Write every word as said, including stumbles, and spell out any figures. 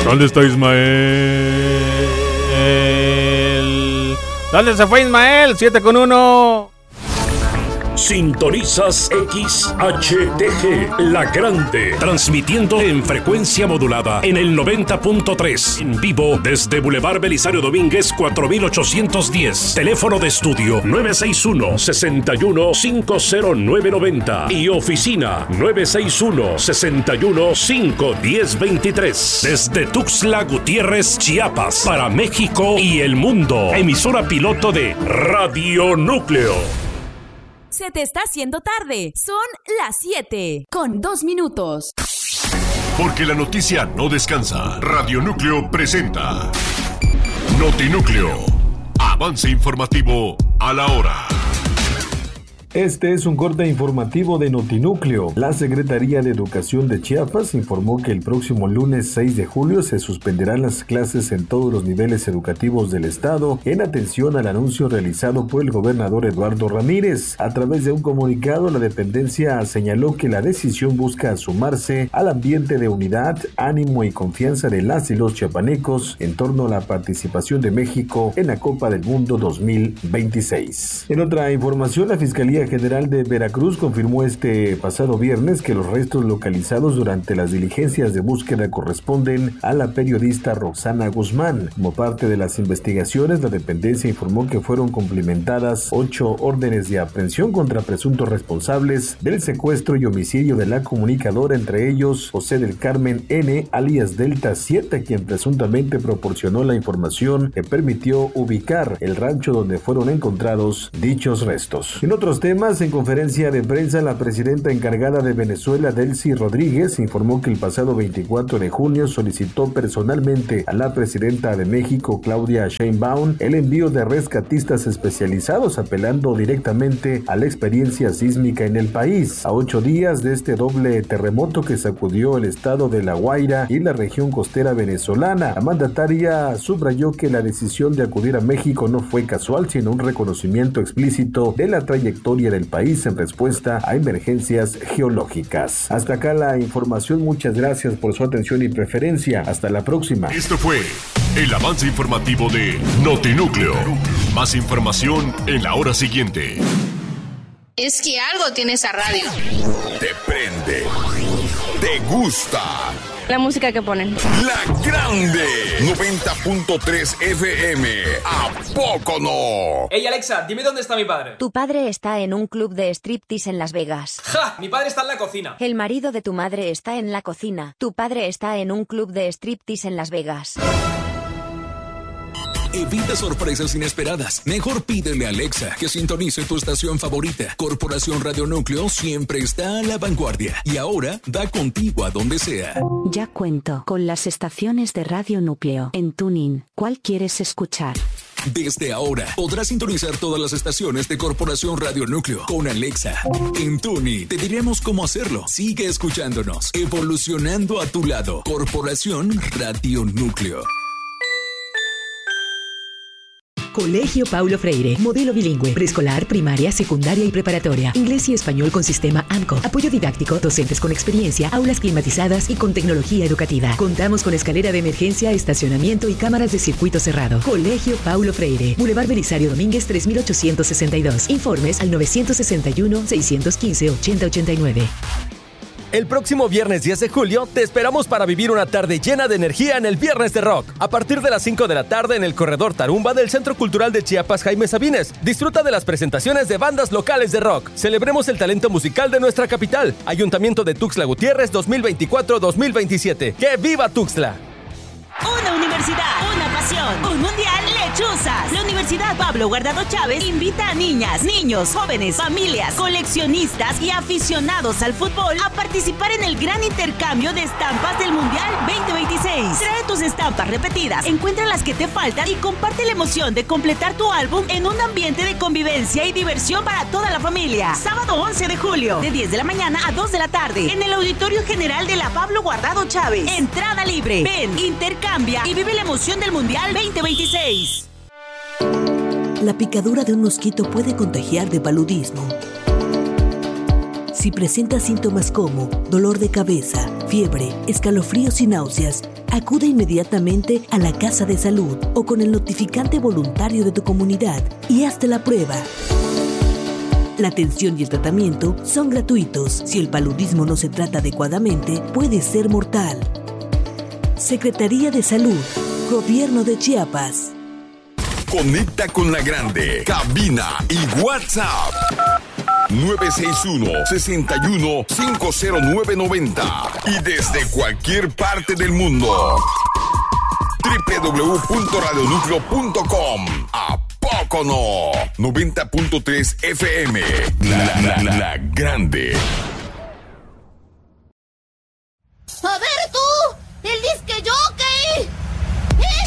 ¿Dónde está Ismael? ¿Dónde se fue Ismael? siete con uno. Sintonizas X H T G, La Grande, transmitiendo en frecuencia modulada en el noventa punto tres, en vivo desde Boulevard Belisario Domínguez cuatro mil ochocientos diez, teléfono de estudio nueve seis uno, seis uno cinco cero nueve nueve cero y oficina nueve seis uno, seis uno cinco uno cero dos tres, desde Tuxtla Gutiérrez, Chiapas, para México y el mundo, emisora piloto de Radio Núcleo. Se te está haciendo tarde. Son las siete con dos minutos. Porque la noticia no descansa. Radio Núcleo presenta Notinúcleo. Avance informativo a la hora. Este es un corte informativo de Notinúcleo. La Secretaría de Educación de Chiapas informó que el próximo lunes seis de julio se suspenderán las clases en todos los niveles educativos del estado en atención al anuncio realizado por el gobernador Eduardo Ramírez. A través de un comunicado, la dependencia señaló que la decisión busca sumarse al ambiente de unidad, ánimo y confianza de las y los chiapanecos en torno a la participación de México en la Copa del Mundo dos mil veintiséis. En otra información, la Fiscalía General de Veracruz confirmó este pasado viernes que los restos localizados durante las diligencias de búsqueda corresponden a la periodista Roxana Guzmán. Como parte de las investigaciones, la dependencia informó que fueron cumplimentadas ocho órdenes de aprehensión contra presuntos responsables del secuestro y homicidio de la comunicadora, entre ellos José del Carmen N., alias Delta siete, quien presuntamente proporcionó la información que permitió ubicar el rancho donde fueron encontrados dichos restos. En otros temas, en conferencia de prensa, la presidenta encargada de Venezuela, Delcy Rodríguez, informó que el pasado veinticuatro de junio solicitó personalmente a la presidenta de México, Claudia Sheinbaum, el envío de rescatistas especializados, apelando directamente a la experiencia sísmica en el país. A ocho días de este doble terremoto que sacudió el estado de La Guaira y la región costera venezolana, la mandataria subrayó que la decisión de acudir a México no fue casual, sino un reconocimiento explícito de la trayectoria del país en respuesta a emergencias geológicas. Hasta acá la información. Muchas gracias por su atención y preferencia. Hasta la próxima. Esto fue el avance informativo de Notinúcleo. Más información en la hora siguiente. Es que algo tiene esa radio. Te prende. Te gusta. La música que ponen. La Grande. noventa punto tres F M. ¿A poco no? Ey, Alexa, dime dónde está mi padre. Tu padre está en un club de striptease en Las Vegas. ¡Ja! Mi padre está en la cocina. El marido de tu madre está en la cocina. Tu padre está en un club de striptease en Las Vegas. Evita sorpresas inesperadas. Mejor pídele a Alexa que sintonice tu estación favorita. Corporación Radio Núcleo siempre está a la vanguardia y ahora da contigo a donde sea. Ya cuento con las estaciones de Radio Núcleo en TuneIn. ¿Cuál quieres escuchar? Desde ahora podrás sintonizar todas las estaciones de Corporación Radio Núcleo con Alexa. En TuneIn te diremos cómo hacerlo. Sigue escuchándonos, evolucionando a tu lado. Corporación Radio Núcleo. Colegio Paulo Freire, modelo bilingüe, preescolar, primaria, secundaria y preparatoria, inglés y español con sistema A M C O, apoyo didáctico, docentes con experiencia, aulas climatizadas y con tecnología educativa. Contamos con escalera de emergencia, estacionamiento y cámaras de circuito cerrado. Colegio Paulo Freire, Boulevard Belisario Domínguez tres mil ochocientos sesenta y dos. Informes al nueve seis uno, seis uno cinco, ocho cero ocho nueve. El próximo viernes diez de julio te esperamos para vivir una tarde llena de energía en el Viernes de Rock. A partir de las cinco de la tarde en el Corredor Tarumba del Centro Cultural de Chiapas Jaime Sabines. Disfruta de las presentaciones de bandas locales de rock. Celebremos el talento musical de nuestra capital. Ayuntamiento de Tuxtla Gutiérrez dos mil veinticuatro dos mil veintisiete. ¡Que viva Tuxtla! Una universidad, una pasión, un mundial lechuzas. La Universidad Pablo Guardado Chávez invita a niñas, niños, jóvenes, familias, coleccionistas y aficionados al fútbol a participar en el gran intercambio de estampas del Mundial veinte veintiséis. Trae tus estampas repetidas, encuentra las que te faltan y comparte la emoción de completar tu álbum en un ambiente de convivencia y diversión para toda la familia. Sábado once de julio, de diez de la mañana a dos de la tarde, en el Auditorio General de la Pablo Guardado Chávez. Entrada libre. Ven, intercambia y vive la emoción del Mundial veinte veintiséis. La picadura de un mosquito puede contagiar de paludismo. Si presenta síntomas como dolor de cabeza, fiebre, escalofríos y náuseas, acude inmediatamente a la Casa de Salud o con el notificante voluntario de tu comunidad y hazte la prueba. La atención y el tratamiento son gratuitos. Si el paludismo no se trata adecuadamente, puede ser mortal. Secretaría de Salud, Gobierno de Chiapas. Conecta con la grande. Cabina y WhatsApp. nueve seis uno, seis uno, cinco cero nueve nueve cero. Y desde cualquier parte del mundo. doble u doble u doble u punto radio núcleo punto com. ¿A poco no? noventa punto tres F M. La, la, la, la grande. A ver tú, el disco